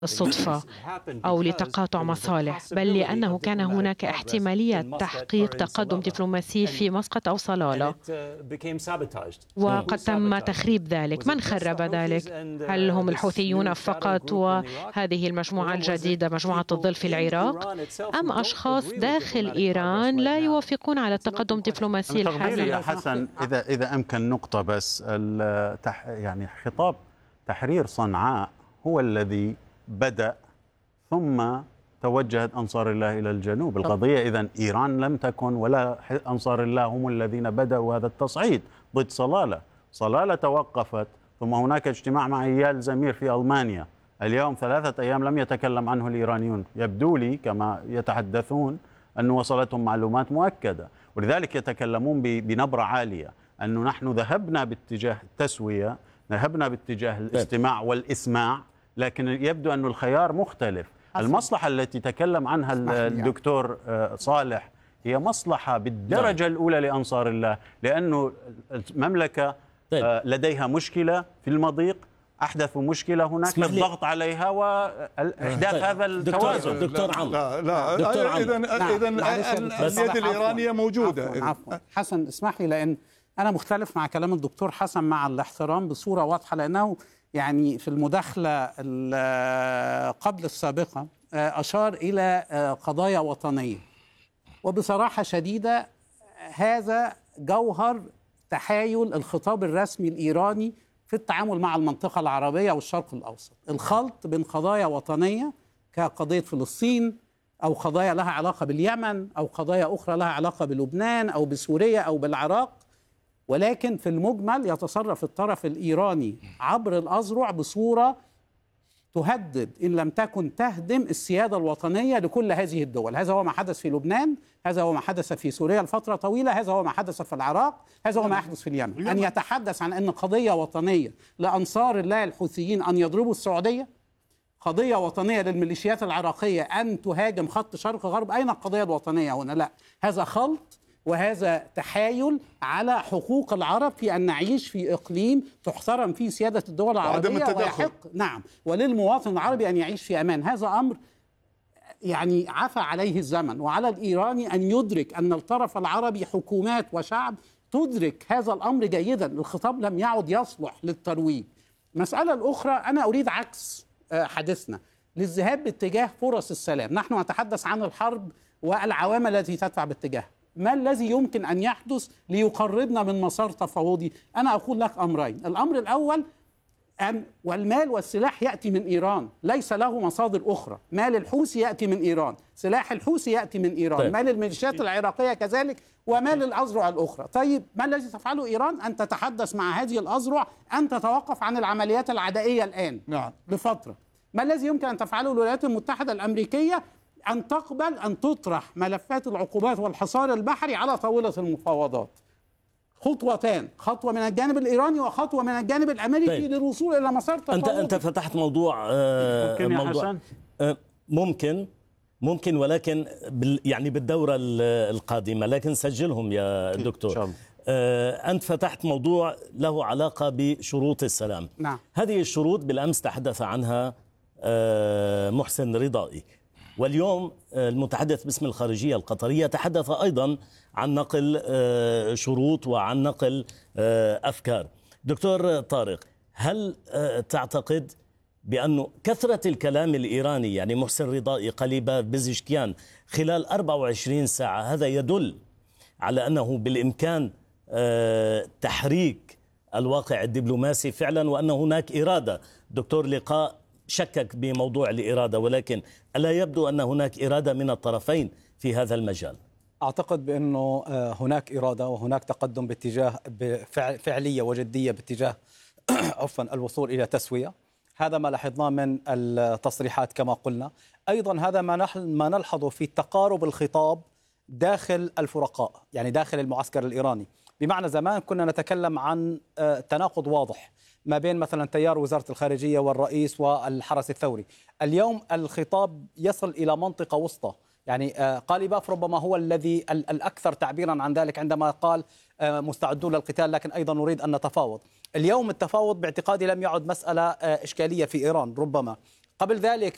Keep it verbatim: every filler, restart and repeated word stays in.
الصدفة أو لتقاطع مصالح، بل لأنه كان هناك احتمالية تحقيق تقدم دبلوماسي في مسقط أو صلالة، وقد تم تخريب ذلك. من خرب ذلك؟ هل هم الحوثيون فقط وهذه المجموعة الجديدة مجموعة الظل في العراق، أم أشخاص داخل إيران لا يوافقون على التقدم الدبلوماسي الحالي؟ يا حسن، إذا إذا أمكن نقطة بس، يعني خطاب تحرير صنعاء هو الذي بدأ ثم توجهت أنصار الله إلى الجنوب. القضية إذن إيران لم تكن ولا أنصار الله هم الذين بدأوا هذا التصعيد ضد صلالة. صلالة توقفت، ثم هناك اجتماع مع إيال زمير في ألمانيا اليوم ثلاثة أيام لم يتكلم عنه الإيرانيون. يبدو لي كما يتحدثون أن وصلتهم معلومات مؤكدة، ولذلك يتكلمون بنبرة عالية أنه نحن ذهبنا باتجاه التسوية، ذهبنا باتجاه الاستماع والإسماع، لكن يبدو أن الخيار مختلف. المصلحة التي تكلم عنها الدكتور صالح هي مصلحة بالدرجة الأولى لأنصار الله، لأنه المملكة لديها مشكلة في المضيق، أحدثوا مشكلة هناك للضغط عليها وإحداث هذا التوازن. دكتور عمرو، لا لا إذن إذن اليد الإيرانية موجودة. عفواً عفواً. حسن اسمح لي، لأن أنا مختلف مع كلام الدكتور حسن مع الاحترام بصورة واضحة، لأنه يعني في المداخلة قبل السابقة أشار إلى قضايا وطنية، وبصراحة شديدة هذا جوهر تحايل الخطاب الرسمي الإيراني في التعامل مع المنطقة العربية والشرق الأوسط. الخلط بين قضايا وطنية كقضية فلسطين، أو قضايا لها علاقة باليمن، أو قضايا أخرى لها علاقة بلبنان أو بسوريا أو بالعراق، ولكن في المجمل يتصرف الطرف الإيراني عبر الأذرع بصورة تهدد إن لم تكن تهدم السيادة الوطنية لكل هذه الدول. هذا هو ما حدث في لبنان، هذا هو ما حدث في سوريا لفترة طويلة، هذا هو ما حدث في العراق، هذا هو ما يحدث في اليمن. أن يتحدث عن أن قضية وطنية لأنصار الله الحوثيين أن يضربوا السعودية، قضية وطنية للميليشيات العراقية أن تهاجم خط شرق غرب، أين القضية الوطنية هنا؟ لا، هذا خلط وهذا تحايل على حقوق العرب في أن نعيش في إقليم تحترم فيه سيادة الدول العربية ويحق نعم وللمواطن العربي أن يعيش في أمان. هذا أمر يعني عفى عليه الزمن، وعلى الإيراني أن يدرك أن الطرف العربي حكومات وشعب تدرك هذا الأمر جيدا. الخطاب لم يعد يصلح للترويج. المسألة الأخرى، أنا أريد عكس حديثنا للذهاب باتجاه فرص السلام. نحن نتحدث عن الحرب والعوامل التي تدفع باتجاه. ما الذي يمكن أن يحدث ليقربنا من مسار تفاوضي؟ أنا أقول لك أمرين. الأمر الأول أن والمال والسلاح يأتي من إيران، ليس له مصادر أخرى. مال الحوثي يأتي من إيران، سلاح الحوثي يأتي من إيران، طيب. مال الميليشيات العراقية كذلك، ومال الأذرع الأخرى. طيب ما الذي تفعله إيران؟ أن تتحدث مع هذه الأذرع أن تتوقف عن العمليات العدائية الآن نعم. لفترة. ما الذي يمكن أن تفعله الولايات المتحدة الأمريكية؟ أن تقبل أن تطرح ملفات العقوبات والحصار البحري على طاولة المفاوضات. خطوتان، خطوة من الجانب الإيراني وخطوة من الجانب الأمريكي طيب. للوصول إلى مسار تفاوضي. أنت أنت فتحت موضوع آه ممكن موضوع يا حسن؟ آه ممكن ممكن ولكن بال يعني بالدورة القادمة، لكن سجلهم يا دكتور. آه أنت فتحت موضوع له علاقة بشروط السلام. نعم. هذه الشروط بالأمس تحدث عنها آه محسن رضائي، واليوم المتحدث باسم الخارجية القطرية تحدث أيضا عن نقل شروط وعن نقل أفكار. دكتور طارق، هل تعتقد بأن كثرة الكلام الإيراني، يعني محسن رضائي، قليباف، بزشكيان، خلال أربع وعشرين ساعة، هذا يدل على أنه بالإمكان تحريك الواقع الدبلوماسي فعلا، وأن هناك إرادة؟ دكتور لقاء شكك بموضوع الإرادة، ولكن ألا يبدو أن هناك إرادة من الطرفين في هذا المجال؟ أعتقد بأنه هناك إرادة وهناك تقدم باتجاه فعلية وجدية باتجاه عفوا الوصول إلى تسوية. هذا ما لاحظناه من التصريحات كما قلنا. أيضا هذا ما ما نلحظه في تقارب الخطاب داخل الفرقاء، يعني داخل المعسكر الإيراني. بمعنى زمان كنا نتكلم عن تناقض واضح ما بين مثلا تيار وزارة الخارجية والرئيس والحرس الثوري. اليوم الخطاب يصل إلى منطقة وسطى، يعني قاليباف ربما هو الذي الأكثر تعبيرا عن ذلك عندما قال مستعدون للقتال لكن أيضا نريد أن نتفاوض. اليوم التفاوض باعتقادي لم يعد مسألة إشكالية في إيران. ربما قبل ذلك